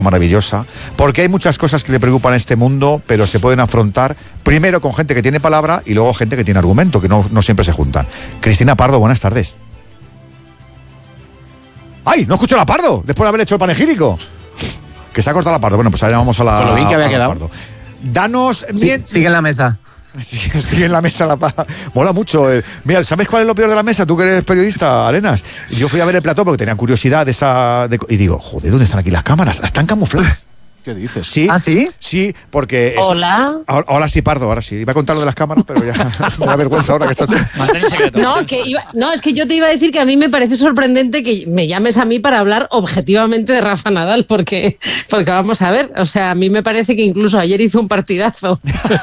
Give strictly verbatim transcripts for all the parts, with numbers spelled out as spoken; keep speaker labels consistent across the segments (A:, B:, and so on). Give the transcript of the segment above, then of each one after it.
A: maravillosa, porque hay muchas cosas que le preocupan a este mundo, pero se pueden afrontar primero con gente que tiene palabra y luego gente que tiene argumento, que no, no siempre se juntan. Cristina Pardo, buenas tardes. ¡Ay! ¡No escucho a la Pardo! Después de haber hecho el panegírico. Que se ha cortado la Pardo. Bueno, pues ahora vamos a la...
B: Con lo bien que había quedado.
A: Pardo. Danos...
B: Sí,
A: bien...
B: Sigue en la mesa.
A: Sigue, sigue en la mesa la Pardo. Mola mucho. Eh. Mira, ¿sabes cuál es lo peor de la mesa? Tú que eres periodista, Arenas. Yo fui a ver el plató porque tenía curiosidad de esa... De... Y digo, joder, ¿dónde están aquí las cámaras? Están camufladas.
B: ¿Qué dices?
A: Sí.
B: ¿Ah, sí?
A: Sí, porque...
C: Hola.
A: Es... Ahora, ahora sí, Pardo, ahora sí. Iba a contar lo de las cámaras, pero ya me da vergüenza ahora que estás...
C: No, que iba... no, es que yo te iba a decir que a mí me parece sorprendente que me llames a mí para hablar objetivamente de Rafa Nadal, porque, porque vamos a ver, o sea, a mí me parece que incluso ayer hizo un partidazo.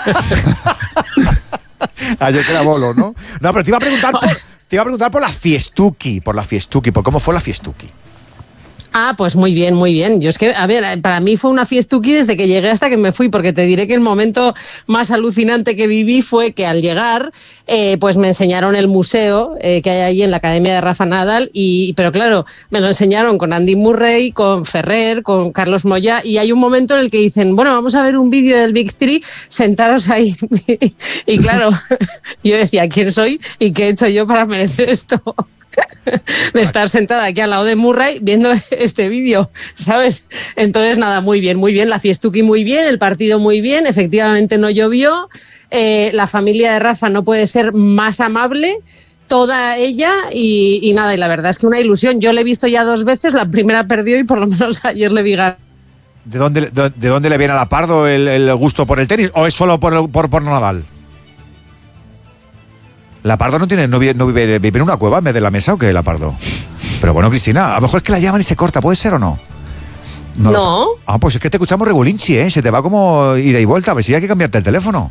A: Ayer que era bolo, ¿no? No, pero te iba a preguntar por, te iba a preguntar por la Fiestuki, por la Fiestuki, por cómo fue la Fiestuki.
C: Ah, pues muy bien, muy bien. Yo es que, a ver, para mí fue una fiestuki desde que llegué hasta que me fui, porque te diré que el momento más alucinante que viví fue que al llegar, eh, pues me enseñaron el museo eh, que hay allí en la Academia de Rafa Nadal, y, pero claro, me lo enseñaron con Andy Murray, con Ferrer, con Carlos Moyá, y hay un momento en el que dicen, bueno, vamos a ver un vídeo del Big Three, sentaros ahí. Y claro, yo decía, ¿quién soy y qué he hecho yo para merecer esto? De estar sentada aquí al lado de Murray viendo este vídeo, ¿sabes? Entonces, nada, muy bien, muy bien, la fiestuki muy bien, el partido muy bien, efectivamente no llovió, eh, la familia de Rafa no puede ser más amable, toda ella, y, y nada, y la verdad es que una ilusión. Yo le he visto ya dos veces, la primera perdió y por lo menos ayer le vi ganar.
A: ¿De dónde, de, de dónde le viene a la Pardo el, el gusto por el tenis? ¿O es solo por, el, por, por Nadal? ¿La Pardo no tiene, no vive, no vive, vive en una cueva en vez de la mesa o qué, la Pardo? Pero bueno, Cristina, a lo mejor es que la llaman y se corta, ¿puede ser o no?
C: No. no.
A: Ah, pues es que te escuchamos regulinchi, ¿eh? Se te va como ida y vuelta, a ver si hay que cambiarte el teléfono.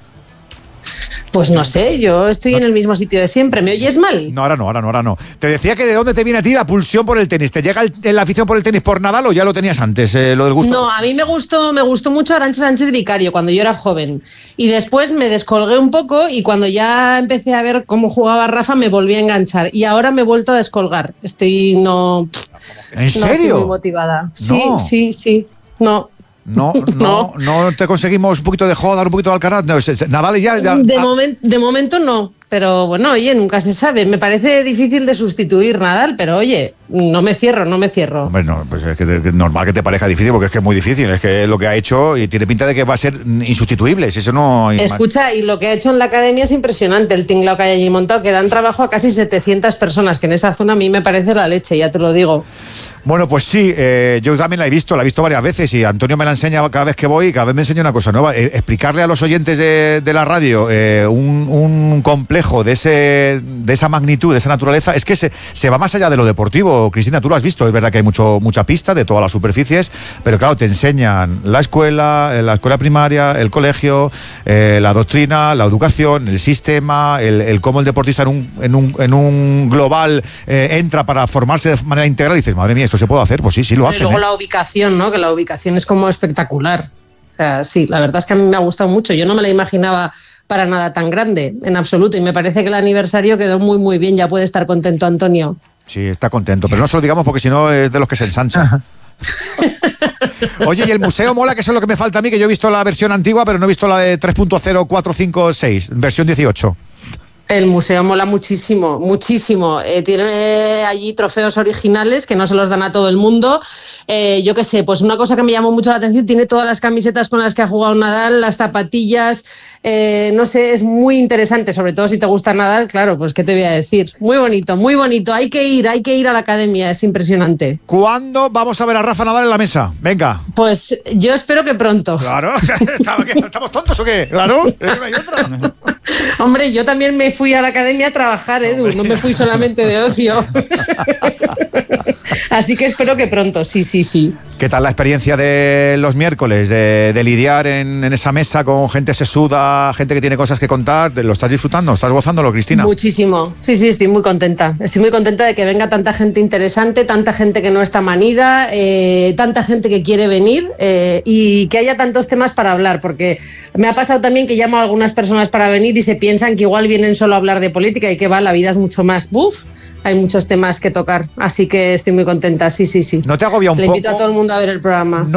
C: Pues no sé, yo estoy no. en el mismo sitio de siempre. ¿Me oyes mal?
A: No, ahora no, ahora no, ahora no. Te decía que de dónde te viene a ti la pulsión por el tenis. ¿Te llega el, la afición por el tenis por Nadal o ya lo tenías antes, eh, lo del gusto?
C: No, a mí me gustó, me gustó mucho Arantxa Sánchez Vicario cuando yo era joven. Y después me descolgué un poco y cuando ya empecé a ver cómo jugaba Rafa me volví a enganchar. Y ahora me he vuelto a descolgar. Estoy no...
A: ¿En
C: no
A: serio?
C: Estoy muy motivada. Sí,
A: no.
C: sí, sí. No.
A: No, no, no, no te conseguimos un poquito de joda, un poquito de Alcaraz. No, Nadal ya. ya
C: de, momen, de momento no. Pero bueno, oye, nunca se sabe. Me parece difícil de sustituir Nadal, pero oye, no me cierro, no me cierro.
A: Hombre, no, pues es que es normal que te parezca difícil, porque es que es muy difícil. Es que lo que ha hecho y tiene pinta de que va a ser insustituible. Si eso no.
C: Escucha, y lo que ha hecho en la academia es impresionante. El tinglao que hay allí montado, que dan trabajo a casi setecientas personas, que en esa zona a mí me parece la leche, ya te lo digo.
A: Bueno, pues sí, eh, yo también la he visto, la he visto varias veces y Antonio me la enseña cada vez que voy y cada vez me enseña una cosa nueva. Eh, explicarle a los oyentes de, de la radio eh, un, un complejo de ese de esa magnitud, de esa naturaleza, es que se, se va más allá de lo deportivo. Cristina, tú lo has visto, es verdad que hay mucho mucha pista de todas las superficies, pero claro, te enseñan la escuela, la escuela primaria, el colegio, eh, la doctrina, la educación, el sistema, el, el cómo el deportista en un, en un, en un global eh, entra para formarse de manera integral y dices, madre mía, ¿esto se puede hacer? Pues sí, sí lo hacen.
C: Y luego
A: ¿eh?
C: la ubicación, ¿no? Que la ubicación es como espectacular. O sea, sí, la verdad es que a mí me ha gustado mucho. Yo no me la imaginaba para nada tan grande, en absoluto, y me parece que el aniversario quedó muy muy bien. Ya puede estar contento Antonio.
A: Sí, está contento, pero no se lo digamos porque si no es de los que se ensancha. Oye, y el museo mola, que eso es lo que me falta a mí, que yo he visto la versión antigua, pero no he visto la de tres punto cero cuatro cinco seis, versión dieciocho.
C: El museo mola muchísimo, muchísimo. Eh, tiene allí trofeos originales que no se los dan a todo el mundo. Eh, yo qué sé, pues una cosa que me llamó mucho la atención, tiene todas las camisetas con las que ha jugado Nadal, las zapatillas, eh, no sé, es muy interesante, sobre todo si te gusta Nadal, claro, pues qué te voy a decir. Muy bonito, muy bonito, hay que ir, hay que ir a la academia, es impresionante.
A: ¿Cuándo vamos a ver a Rafa Nadal en la mesa? Venga.
C: Pues yo espero que pronto.
A: Claro, ¿estamos tontos o qué? Claro, hay otra.
C: Hombre, yo también me fui a la academia a trabajar, Edu, no me fui solamente de ocio. Así que espero que pronto, sí, sí, sí.
A: ¿Qué tal la experiencia de los miércoles, de, de lidiar en, en esa mesa con gente sesuda, gente que tiene cosas que contar? ¿Lo estás disfrutando? ¿Estás gozándolo, Cristina?
C: Muchísimo, sí, sí, estoy muy contenta. Estoy muy contenta de que venga tanta gente interesante, tanta gente que no está manida, eh, tanta gente que quiere venir eh, y que haya tantos temas para hablar, porque me ha pasado también que llamo a algunas personas para venir y se piensan que igual vienen solo a hablar de política y que va, la vida es mucho más. ¡Buf! Hay muchos temas que tocar, así que estoy muy contenta, sí, sí, sí.
A: ¿No te agobia un
C: Le
A: poco?
C: invito a todo el mundo a ver el programa.
A: ¿No